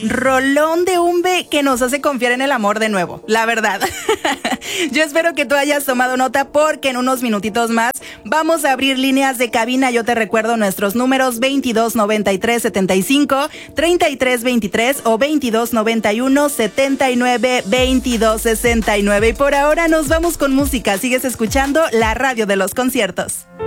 Rolón de Umbe que nos hace confiar en el amor de nuevo, la verdad. Yo espero que tú hayas tomado nota porque en unos minutitos más vamos a abrir líneas de cabina. Yo te recuerdo nuestros números 2293-75, 3323 o 2291-79-2269. Y por ahora nos vamos con música. Sigues escuchando la radio de los conciertos.